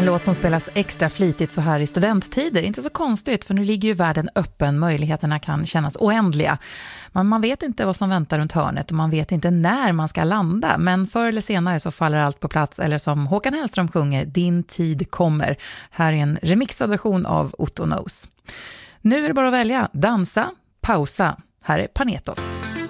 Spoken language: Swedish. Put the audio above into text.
En låt som spelas extra flitigt så här i studenttider. Inte så konstigt, för nu ligger ju världen öppen. Möjligheterna kan kännas oändliga. Men man vet inte vad som väntar runt hörnet och man vet inte när man ska landa. Men förr eller senare så faller allt på plats. Eller som Håkan Hellström sjunger, din tid kommer. Här är en remixad version av Otto Knows. Nu är det bara att välja, dansa, pausa. Här är Panetos.